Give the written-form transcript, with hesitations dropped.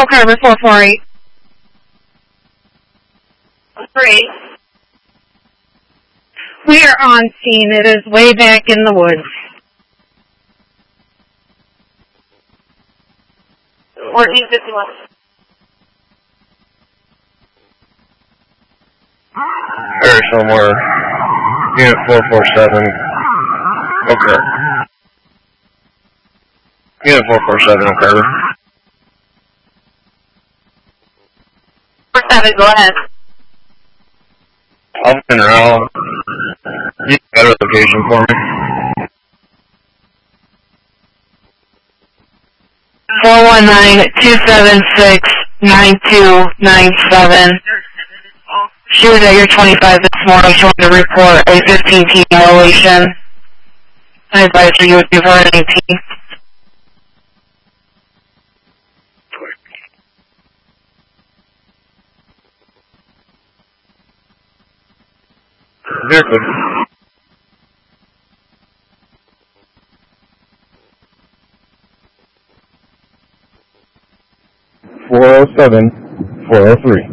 Echo Carver 448. 3. We are on scene. It is way back in the woods. 1451. Very somewhere. Unit 447. Okay. Unit 447, okay. 47, go ahead. I'll spin around. You got a better location for me. 419-276-9297. She was at your 25 this morning. She wanted to report a 15T violation. I advised her you would give her an 18. Very good. .407, 403.